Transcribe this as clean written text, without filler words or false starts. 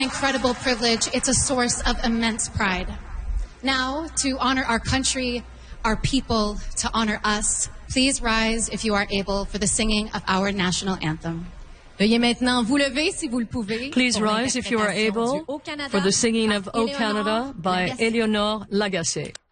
Incredible privilege. It's a source of immense pride. Now, to honor our country, our people, to honor us, please rise if you are able for the singing of our national anthem. Veuillez maintenant vous lever si vous le pouvez. Please rise if you are able for the singing of O Canada by Éléonore Lagacé.